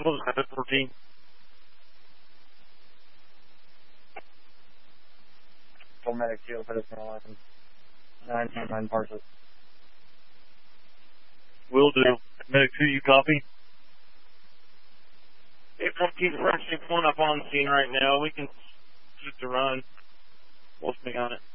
Close at 14. Full medic 2 for this 9 parcels. Will do. Medic 2, you copy? 814 Fresh 1 up on the scene right now. We can keep the run. We'll stay on it.